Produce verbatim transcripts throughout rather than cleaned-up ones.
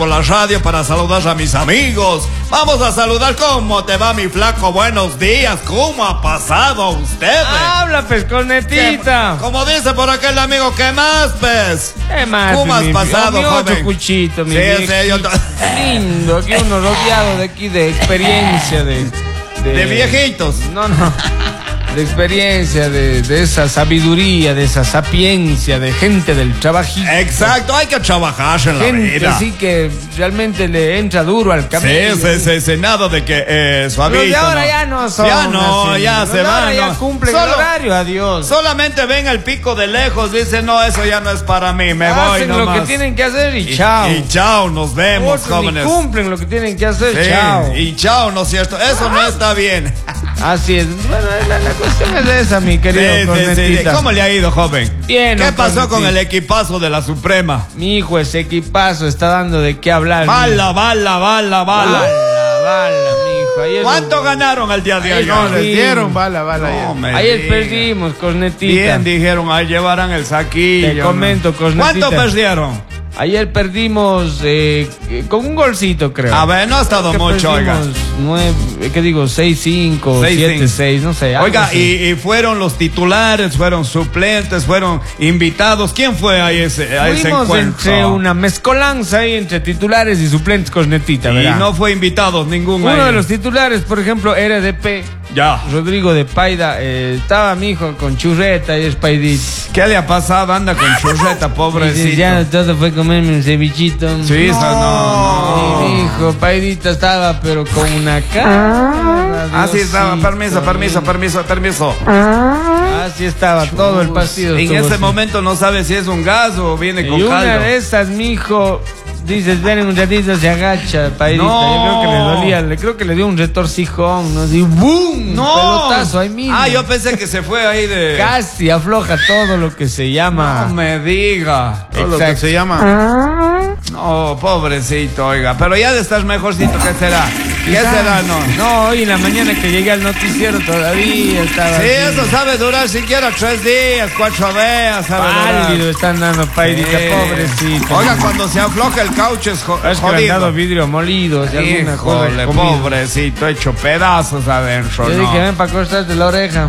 por la radio para saludar a mis amigos. Vamos a saludar. ¿Cómo te va, mi flaco? Buenos días. ¿Cómo ha pasado usted? Habla, pues, cornetita. Como dice por aquel amigo, ¿qué más, pues? ¿Qué más? ¿Cómo has mi, pasado, mi joven? Ocho cuchito, mi Sí, sí, yo... lindo, aquí uno rodeado de aquí de experiencia, de... De, de viejitos. No, no. De experiencia, de, de esa sabiduría, de esa sapiencia, de gente del trabajito. Exacto, hay que trabajar en gente la vida. Así que realmente le entra duro al camino. Sí, sí, sí, sí, nada de que eh, suavito. Los de ahora no. ya no son. Ya no, así. ya Los se de van. ahora ya no. cumplen Solo, el horario, adiós. Solamente ven el pico de lejos, dicen, no, eso ya no es para mí, me voy Hacen nomás. lo que tienen que hacer y, Y, chao. y chao, nos vemos, Otros jóvenes. ni cumplen lo que tienen que hacer, Sí, chao. y chao, ¿no es cierto? Eso no está bien. Así es. Bueno, la, la cuestión es esa, mi querido Sí, sí, sí. cornetita. ¿Cómo le ha ido, joven? Bien, ¿Qué don pasó con Cornetita? el equipazo de la Suprema? Mi hijo, ese equipazo está dando de qué hablar. Bala, bala, bala, bala. Bala, bala, mi hijo. Ayer ¿Cuánto lo- ganaron el día de Ayer ayer? no les dieron bala, bala. No me Ayer diga. perdimos, cornetita. Bien, dijeron, ahí llevarán el saquillo. Te comento, ¿no? cornetita. ¿Cuánto perdieron? Ayer perdimos eh, con un golcito, creo. A ver, no ha estado Creo que mucho, oiga. perdimos nueve, ¿qué digo? seis cinco, Seis, siete cinco. seis, no sé. algo Oiga, así. y, y fueron los titulares, fueron suplentes, fueron invitados. ¿Quién fue a ese, a ese Fuimos encuentro? entre una mezcolanza ahí entre titulares y suplentes, cornetita, Y ¿verdad? no fue invitados ningún Uno ahí. de los titulares, por ejemplo, R D P, Ya. Rodrigo de Paida. Eh, estaba mi hijo con churreta y es paidito. ¿Qué le ha pasado? Anda con churreta, Dice, pobrecito. ya todo fue comerme un cevichito. Sí, no, no, Y mi no. hijo, paidita estaba, pero con una cara. Así estaba, Diosito, permiso, permiso, permiso, permiso. Así estaba todo el partido. En estuvo ese así. momento no sabe si es un gas o viene Y con una caldo. de esas, mi hijo, dice, esperen un ratito, se agacha, paidita. No. Yo creo que le dolía, le creo que le dio un retorcijón, ¿no? Y ¡boom! No. Pelotazo ahí mismo. Ah, yo pensé que se fue ahí de... Casi afloja todo lo que se llama. No me diga. Todo lo que Exacto. se llama. No, pobrecito, oiga. Pero ya de estar mejorcito, ¿qué será? ¿Qué será, no? No, hoy en la mañana que llegué al noticiero todavía estaba. Sí, así. eso sabe durar siquiera tres días, cuatro días, sabe durar. Pálido están dando, paidita, Sí. pobrecito. Oiga, cuando se afloja el caucho es jo- es que le han jodido. dado vidrio molido, si alguna cosa Híjole, comido. pobrecito, hecho pedazos adentro, Yo ¿no? dije, ven para cortarte la oreja.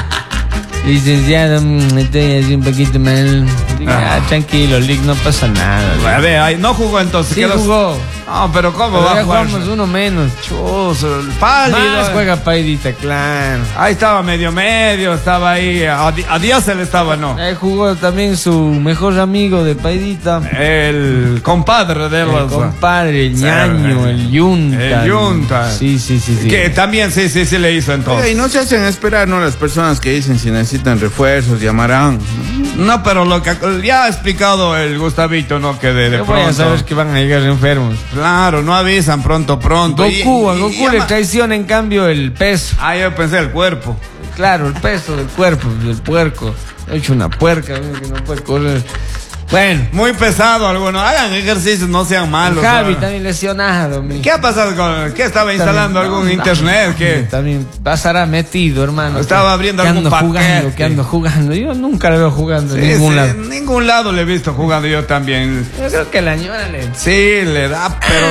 Licenciado, mm, estoy así un poquito mal. Dije, ah, tranquilo, Lick, no pasa nada. A ver, ahí no jugó entonces. Sí quedó- jugó. No, pero ¿cómo Pero va ya a jugar? jugamos uno menos. Chuzo, el pálido. Más juega paidita, claro. Ahí estaba medio medio, estaba ahí. A, di- a Díaz él estaba, ¿no? Ahí jugó también su mejor amigo de paidita. El compadre de El los. compadre, el Sí, ñaño, el yunta. El yunta. Sí, sí, sí, sí. Que también sí, sí, sí le hizo Oiga, entonces. y no se hacen esperar, ¿no? Las personas que dicen si necesitan refuerzos, llamarán. No, pero lo que ya ha explicado el Gustavito, ¿no? Que de, de Yo voy a pronto. saber que van a llegar enfermos. Claro, no avisan pronto, pronto. Goku, a Y- y- Goku y le ama- traiciona en cambio el peso. Ah, yo pensé el cuerpo. Claro, el peso del cuerpo, del puerco. He hecho una puerca, mira, que no puede correr. Bueno, Muy pesado algunos. Hagan ejercicios, no sean malos. Javi ¿no? también lesionado, mi. ¿Qué ha pasado con.? ¿Qué estaba instalando? También- ¿Algún no, internet? no, ¿Qué? También pasará metido, hermano. Estaba abriendo que algún ando jugando, paquete. que ando jugando. Yo nunca lo veo jugando Sí, en ningún sí, lado. en ningún lado le he visto jugando yo también. Yo creo que la ñora le. Sí, le da, pero